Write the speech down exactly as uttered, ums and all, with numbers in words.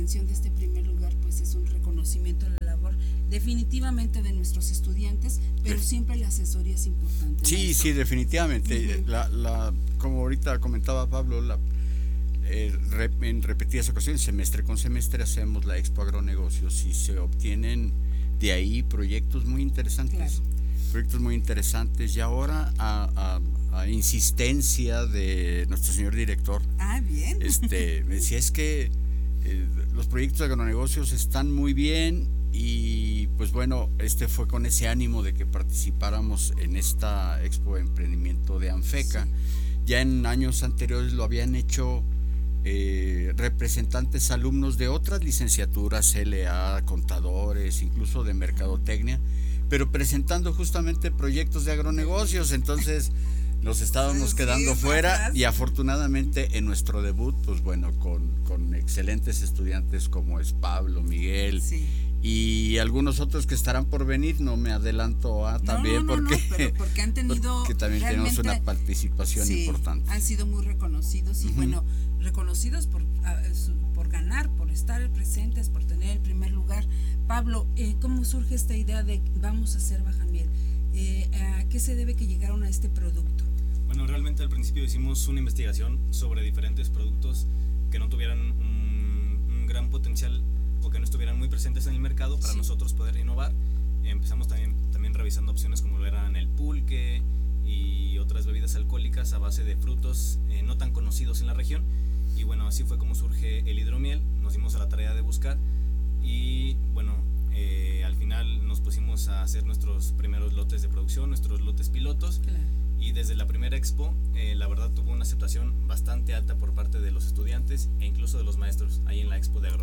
obtención de este primer lugar pues es un reconocimiento a la labor definitivamente de nuestros estudiantes, pero siempre la asesoría es importante. Sí, maestro. Sí, definitivamente. Uh-huh. la, la, como ahorita comentaba Pablo, la, eh, rep, en repetidas ocasiones, semestre con semestre, hacemos la Expo Agronegocios y se obtienen de ahí proyectos muy interesantes. Claro. Proyectos muy interesantes. Y ahora, a, a, a insistencia de nuestro señor director, ah, bien. Este, me decía, es que eh, los proyectos de agronegocios están muy bien. Y pues bueno, este fue con ese ánimo de que participáramos en esta Expo de Emprendimiento de ANFECA. Sí. Ya en años anteriores lo habían hecho eh, representantes alumnos de otras licenciaturas, C L A, contadores, incluso de mercadotecnia, pero presentando justamente proyectos de agronegocios. Entonces nos estábamos quedando fuera y afortunadamente en nuestro debut, pues bueno, con, con excelentes estudiantes como es Pablo, Miguel, sí. y algunos otros que estarán por venir, no me adelanto a también no, no, porque, no, pero porque han tenido porque también tenemos una participación sí, importante. Han sido muy reconocidos y uh-huh. bueno, reconocidos por, por ganar, por estar presentes, por tener el primer lugar. Pablo, eh, ¿cómo surge esta idea de vamos a hacer Bajamiel? Eh, ¿A qué se debe que llegaron a este producto? Bueno, realmente al principio hicimos una investigación sobre diferentes productos que no tuvieran un, un gran potencial o que no estuvieran muy presentes en el mercado para sí. nosotros poder innovar. Empezamos también, también revisando opciones como lo eran el pulque y otras bebidas alcohólicas a base de frutos eh, no tan conocidos en la región. Y bueno, así fue como surge el hidromiel. Nos dimos a la tarea de buscar y bueno, eh, al final nos pusimos a hacer nuestros primeros lotes de producción, nuestros lotes pilotos. Claro. Y desde la primera expo, eh, la verdad tuvo una aceptación bastante alta por parte de los estudiantes e incluso de los maestros ahí en la expo de agro.